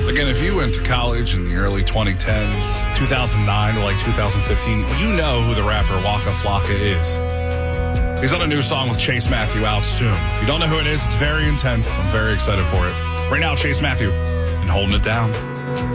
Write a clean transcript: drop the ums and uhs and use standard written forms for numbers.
Again, if you went to college in the early 2010s, 2009 to like 2015, you know who the rapper Waka Flocka is. He's on a new song with Chase Matthew out soon. If you don't know who it is, it's very intense. I'm very excited for it. Right now, Chase Matthew and Holding It Down.